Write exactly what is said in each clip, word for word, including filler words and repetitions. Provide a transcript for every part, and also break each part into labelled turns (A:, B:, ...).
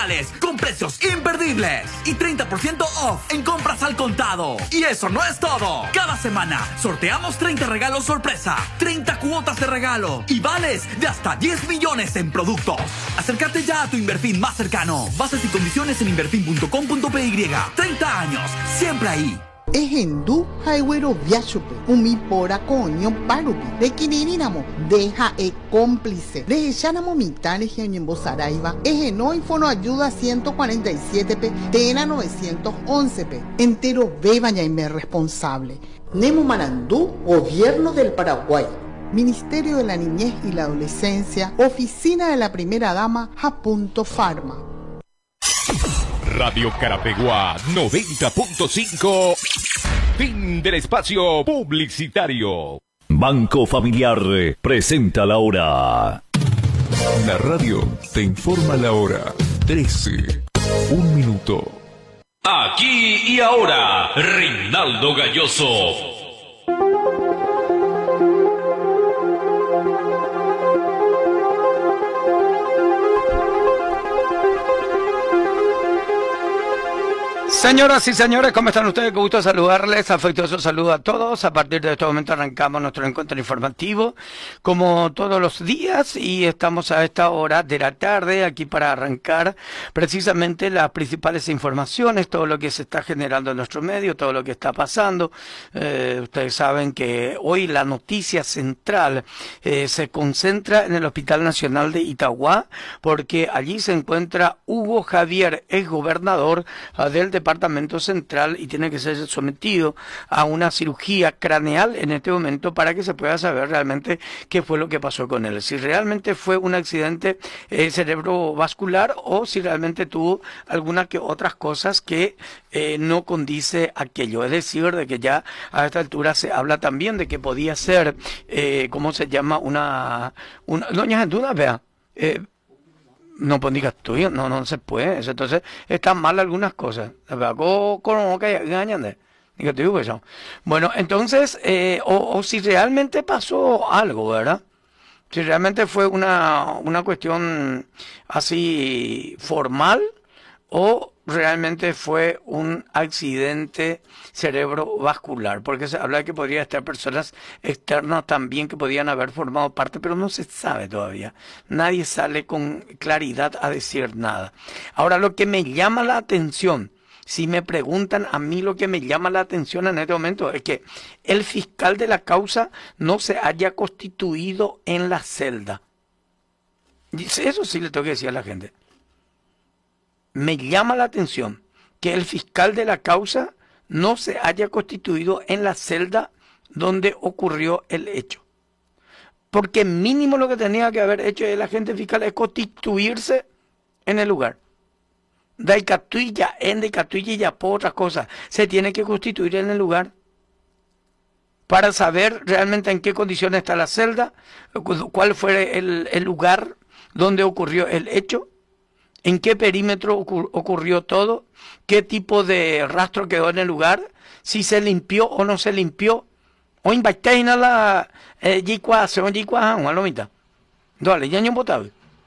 A: con precios imperdibles y treinta por ciento off en compras al contado. Y eso no es todo. Cada semana sorteamos treinta regalos sorpresa, treinta cuotas de regalo y vales de hasta diez millones en productos. Acércate ya a tu Inverfin más cercano. Bases y condiciones en inverfin punto com punto p y. treinta años, siempre ahí.
B: Ejendu haiwero viachupe, umi pora coño parupi, de kininamo, deja e cómplice, de echanamo mitane geñembo saraiva, ejenoi fono ayuda ciento cuarenta y siete p, tena novecientos once p, entero bebaña y me responsable. Nemo Marandú, Gobierno del Paraguay. Ministerio de la Niñez y la Adolescencia, Oficina de la Primera Dama, Japunto Pharma.
C: Radio Carapeguá noventa punto cinco. Fin del espacio publicitario.
D: Banco Familiar presenta la hora.
E: La radio te informa la hora. trece. Un minuto.
C: Aquí y ahora, Reinaldo Galloso.
F: Señoras y señores, ¿cómo están ustedes? Qué gusto saludarles, afectuoso saludo a todos. A partir de este momento arrancamos nuestro encuentro informativo, como todos los días, y estamos a esta hora de la tarde aquí para arrancar precisamente las principales informaciones, todo lo que se está generando en nuestro medio, todo lo que está pasando. Eh, ustedes saben que hoy la noticia central eh, se concentra en el Hospital Nacional de Itagua, porque allí se encuentra Hugo Javier, exgobernador uh, del departamento Departamento Central, y tiene que ser sometido a una cirugía craneal en este momento para que se pueda saber realmente qué fue lo que pasó con él. Si realmente fue un accidente eh, cerebrovascular o si realmente tuvo algunas que otras cosas que eh, no condice aquello. Es decir, de que ya a esta altura se habla también de que podía ser, eh, ¿cómo se llama? Una... una doña Gentuna, vea. Eh, No, pues digas tú, no, no se puede. Entonces, están mal algunas cosas. Bueno, entonces, eh, o, o si realmente pasó algo, ¿verdad? Si realmente fue una, una cuestión así formal, o realmente fue un accidente cerebrovascular, porque se habla de que podría estar personas externas también que podían haber formado parte, pero no se sabe todavía. Nadie sale con claridad a decir nada. Ahora, lo que me llama la atención, si me preguntan a mí, lo que me llama la atención en este momento es que el fiscal de la causa no se haya constituido en la celda. Eso sí le tengo que decir a la gente. Me llama la atención que el fiscal de la causa no se haya constituido en la celda donde ocurrió el hecho. Porque mínimo lo que tenía que haber hecho el agente fiscal es constituirse en el lugar. Daikatuya, en Daikatuya y ya por otras cosas. Se tiene que constituir en el lugar para saber realmente en qué condiciones está la celda, cuál fue el, el lugar donde ocurrió el hecho, en qué perímetro ocur ocurrió todo, qué tipo de rastro quedó en el lugar, si se limpió o no se limpió. O invitéis a la yicua, se on yicua, a lo mitad. Dale, ya no votaba.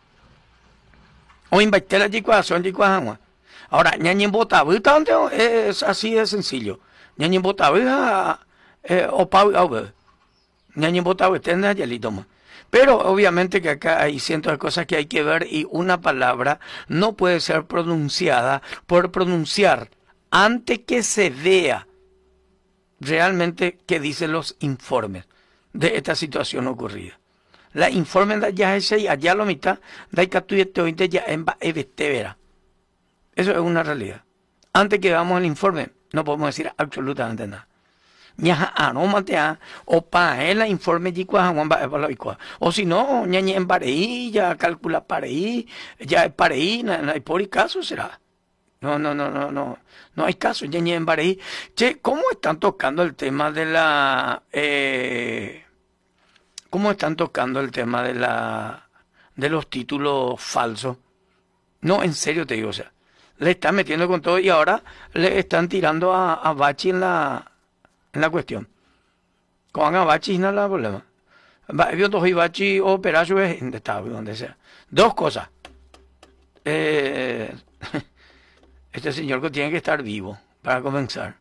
F: O invité la yicua, se on yicua, ahora, ñañen votaba, es así de sencillo. Ñañen votaba, o pau, ñañen votaba, tenés allá y toma. Pero obviamente que acá hay cientos de cosas que hay que ver, y una palabra no puede ser pronunciada por pronunciar antes que se vea realmente qué dicen los informes de esta situación ocurrida. La informe de allá es allá lo mitad, de que ya en vera. Eso es una realidad. Antes que veamos el informe, no podemos decir absolutamente nada. Ñaja aromatea o pa el informe de o si no ñañe en pareí, ya calcula pareí, ya es pareí, no hay por caso será. No, no, no, no, no, no hay caso, ñañe en pareí. Che, ¿cómo están tocando el tema de la eh, cómo están tocando el tema de la de los títulos falsos? No, en serio te digo, o sea, le están metiendo con todo y ahora le están tirando a, a Bachi en la en la cuestión. Con Bachi no hay problema. Bachi operación es donde está, donde sea. Dos cosas. eh, este señor que tiene que estar vivo para comenzar.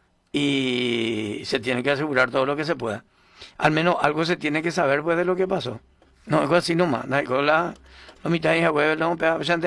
F: Y se tiene que asegurar todo lo que se pueda. Al menos algo se tiene que saber pues de lo que pasó. No, algo así nomás. No, algo la, la mitad de jueves, no,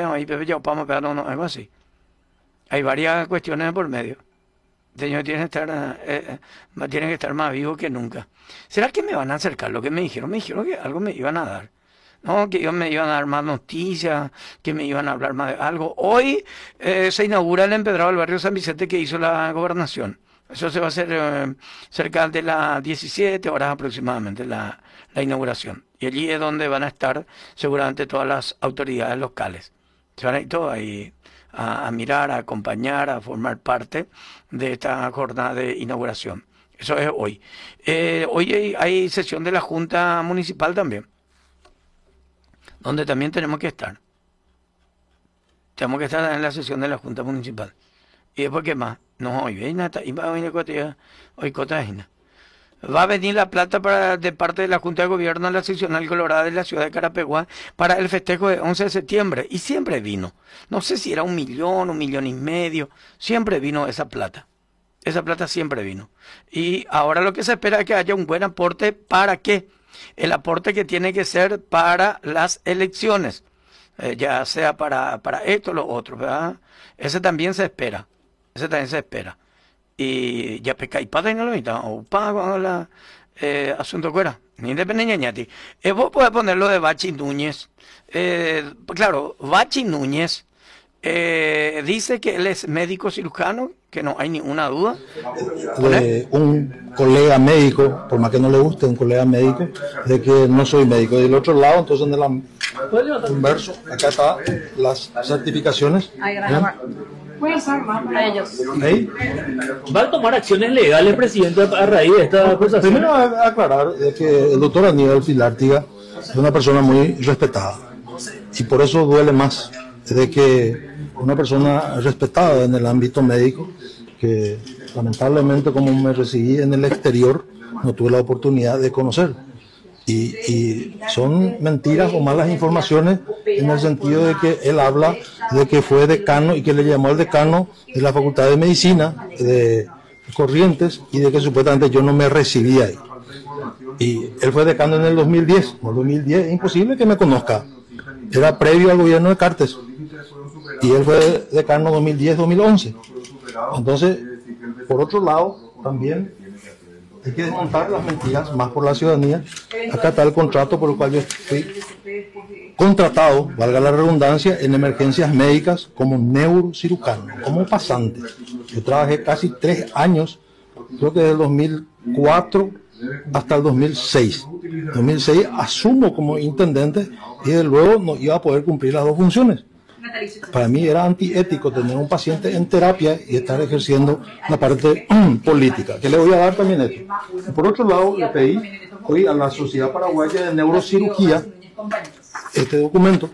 F: no, no, algo así. Hay varias cuestiones por medio. El señor tiene que estar, eh, tiene que estar más vivo que nunca. ¿Será que me van a acercar lo que me dijeron? Me dijeron que algo me iban a dar. No, que ellos me iban a dar más noticias, que me iban a hablar más de algo. Hoy eh, se inaugura el empedrado del barrio San Vicente que hizo la gobernación. Eso se va a hacer eh, cerca de las diecisiete horas aproximadamente, la, la inauguración. Y allí es donde van a estar seguramente todas las autoridades locales. Se van a ir todos ahí a, a mirar, a acompañar, a formar parte de esta jornada de inauguración. Eso es hoy. Eh, hoy hay, hay sesión de la Junta Municipal también, donde también tenemos que estar. Tenemos que estar en la sesión de la Junta Municipal. ¿Y después qué más? No, hoy viene, hoy cotajina. Va a venir la plata para, de parte de la Junta de Gobierno de la Seccional Colorada de la ciudad de Carapeguá para el festejo de once de septiembre. Y siempre vino. No sé si era un millón, un millón y medio. Siempre vino esa plata. Esa plata siempre vino. Y ahora lo que se espera es que haya un buen aporte. ¿Para qué? El aporte que tiene que ser para las elecciones. Eh, ya sea para, para esto o lo otro, ¿verdad? Ese también se espera. Ese también se espera. Y ya peca y pata y no lo invita. O pago la eh, asunto fuera. Ni independencia ñati. Eh, vos podés ponerlo de Bachi Núñez. Eh, claro, Bachi Núñez eh, dice que él es médico cirujano, que no hay ninguna duda.
G: De un colega médico, por más que no le guste, un colega médico, de que no soy médico. Del otro lado, entonces, en el inverso, acá están las certificaciones.
H: A ellos.
G: ¿Ahí?
H: ¿Va a tomar acciones legales, presidente, a raíz de esta cosa?
G: Primero, aclarar de que el doctor Aníbal Filártiga es una persona muy respetada. Y por eso duele más de que una persona respetada en el ámbito médico, que lamentablemente, como me recibí en el exterior, no tuve la oportunidad de conocer. Y, y son mentiras o malas informaciones en el sentido de que él habla de que fue decano y que le llamó al decano de la Facultad de Medicina de Corrientes y de que supuestamente yo no me recibí ahí. Y él fue decano en el dos mil diez. En el dos mil diez es imposible que me conozca. Era previo al gobierno de Cartes. Y él fue decano dos mil diez dos mil once. Entonces, por otro lado, también hay que desmontar las mentiras, más por la ciudadanía. Acá está el contrato por el cual yo fui contratado, valga la redundancia, en emergencias médicas como neurocirujano, como pasante. Yo trabajé casi tres años, creo que desde el dos mil cuatro hasta el dos mil seis. En dos mil seis asumo como intendente y desde luego no iba a poder cumplir las dos funciones. Para mí era antiético tener un paciente en terapia y estar ejerciendo la parte política, que le voy a dar también esto. Y por otro lado, le pedí hoy a la Sociedad Paraguaya de Neurocirugía este documento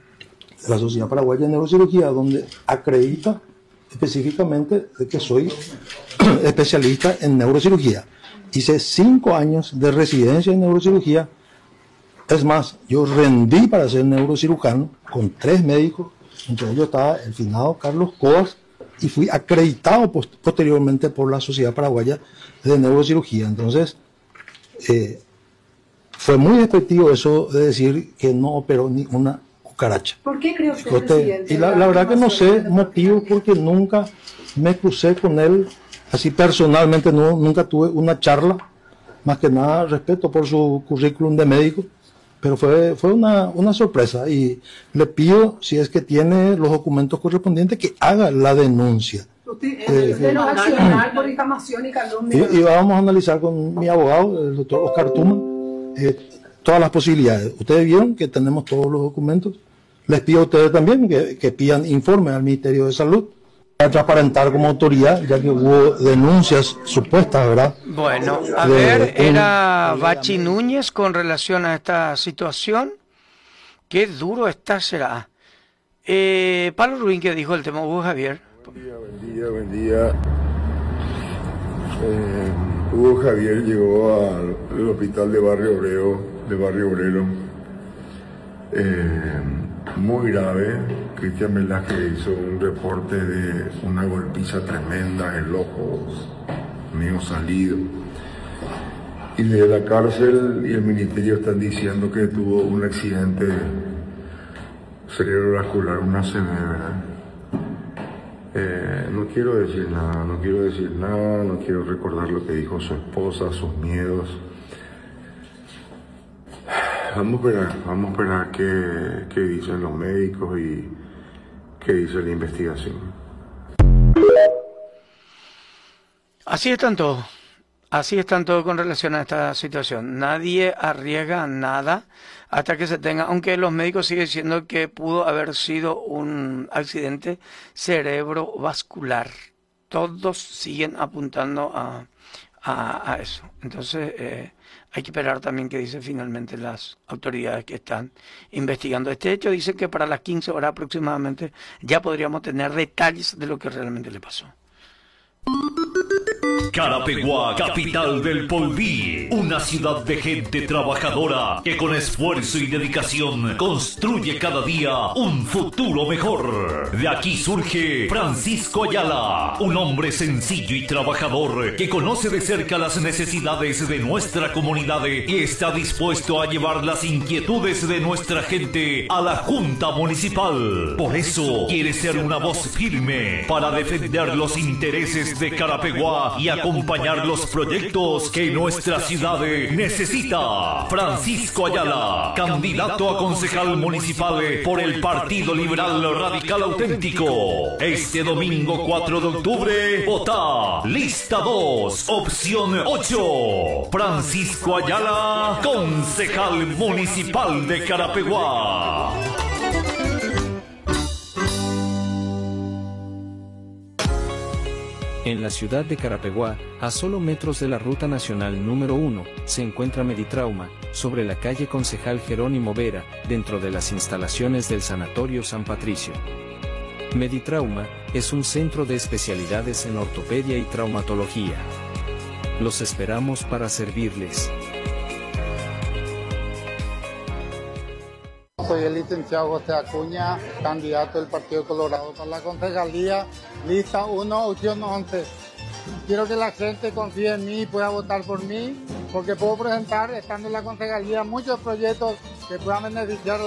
G: de la Sociedad Paraguaya de Neurocirugía, donde acredita específicamente de que soy especialista en neurocirugía. Hice cinco años de residencia en neurocirugía. Es más, yo rendí para ser neurocirujano con tres médicos, entre ellos estaba el finado Carlos Coas, y fui acreditado post posteriormente por la Sociedad Paraguaya de Neurocirugía. Entonces, eh, fue muy efectivo eso de decir que no operó ni una cucaracha.
I: ¿Por qué creo usted,
G: Usted,
I: presidente?
G: y la, la verdad que no sé motivo, porque nunca me crucé con él así personalmente, no, nunca tuve una charla, más que nada respeto por su currículum de médico. Pero fue, fue una, una sorpresa y le pido, si es que tiene los documentos correspondientes, que haga la denuncia.
I: Usted, eh, usted no va a accionar por difamación y calumnia.
G: Y, y vamos a analizar con mi abogado, el doctor Oscar Tuma, eh, todas las posibilidades. Ustedes vieron que tenemos todos los documentos. Les pido a ustedes también que, que pidan informes al Ministerio de Salud para transparentar como autoridad, ya que hubo denuncias supuestas, ¿verdad?
F: Bueno, a
G: de,
F: ver,
G: un,
F: era Bachi Núñez con relación a esta situación. Qué duro esta será. Eh, Pablo Ruín, ¿qué dijo el tema? Hugo Javier.
J: Buen día, buen día, buen día. Eh, Hugo Javier llegó al, al hospital de Barrio Obrero, de Barrio Obrero, eh, muy grave, Cristian Velázquez hizo un reporte de una golpiza tremenda en el ojo mío salido. Y desde la cárcel y el ministerio están diciendo que tuvo un accidente cerebrovascular, una C V, ¿verdad? Eh, no quiero decir nada, no quiero decir nada, no quiero recordar lo que dijo su esposa, sus miedos. Vamos a esperar, vamos a esperar qué, qué dicen los médicos y qué dice la investigación.
F: Así están todos, así están todos con relación a esta situación. Nadie arriesga nada hasta que se tenga, aunque los médicos siguen diciendo que pudo haber sido un accidente cerebrovascular. Todos siguen apuntando a, a, a eso. Entonces, eh, hay que esperar también qué dicen finalmente las autoridades que están investigando este hecho. Dicen que para las quince horas aproximadamente ya podríamos tener detalles de lo que realmente le pasó.
D: Carapeguá, capital del Polví, una ciudad de gente trabajadora que con esfuerzo y dedicación construye cada día un futuro mejor. De aquí surge Francisco Ayala, un hombre sencillo y trabajador que conoce de cerca las necesidades de nuestra comunidad y está dispuesto a llevar las inquietudes de nuestra gente a la Junta Municipal. Por eso quiere ser una voz firme para defender los intereses de Carapeguá y acompañar los proyectos que nuestra ciudad necesita. Francisco Ayala, candidato a concejal municipal por el Partido Liberal Radical Auténtico. Este domingo cuatro de octubre, vota lista dos, opción ocho. Francisco Ayala, concejal municipal de Carapeguá.
K: En la ciudad de Carapeguá, a solo metros de la ruta nacional número uno, se encuentra Meditrauma, sobre la calle Concejal Jerónimo Vera, dentro de las instalaciones del Sanatorio San Patricio. Meditrauma es un centro de especialidades en ortopedia y traumatología. Los esperamos para servirles.
L: Soy el licenciado José Acuña, candidato del Partido Colorado para la concejalía, lista uno, opción once. Quiero que la gente confíe en mí y pueda votar por mí, porque puedo presentar, estando en la concejalía, muchos proyectos que puedan beneficiar a la